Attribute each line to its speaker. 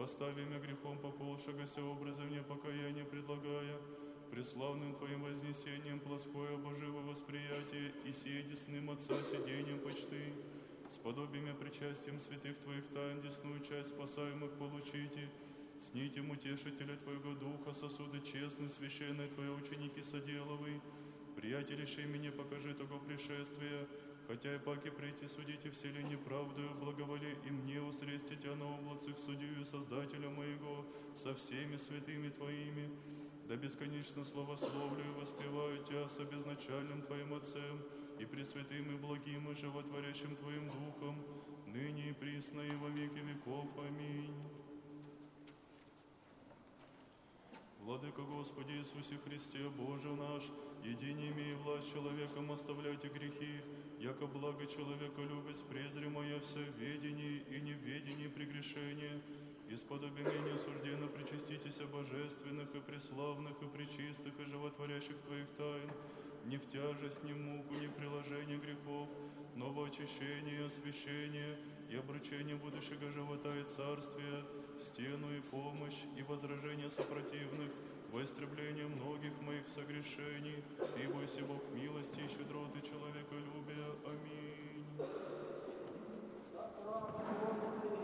Speaker 1: Постави меня грехом пополшегося образа мне покаяние предлагая, преславным Твоим вознесением плоское Боживо восприятие и сие десным Отца сидением почты, с подобием причастием святых Твоих тайн десную часть спасаемых получите, с нитем утешителя Твоего Духа сосуды честны, священные Твои ученики соделовы, приятелишей мне покажи того пришествия, хотя и паки прийти судите все ли неправдою, благоволи и мне усрести Тя на облацах судью Создателя моего со всеми святыми Твоими, да бесконечно славословлю и воспеваю Тя со безначальным Твоим Отцем и пресвятым и благим и животворящим Твоим Духом, ныне и присно и во веки веков. Аминь. Владыка Господи Иисусе Христе, Боже наш, едине имей власть человеком оставляйте грехи, яко благо человека любит, презримо все в ведении и неведении прегрешения, исподоби меня сужденно причаститеся божественных и преславных и пречистых и животворящих Твоих тайн, не в тяжесть, ни в муку, ни в приложение грехов, но в очищение, освящение и обручение будущего живота и царствия, стену и помощь, и возражение сопротивных, во истребление многих моих согрешений, ибо если Бог милости и щедроты человеколюбия. Аминь.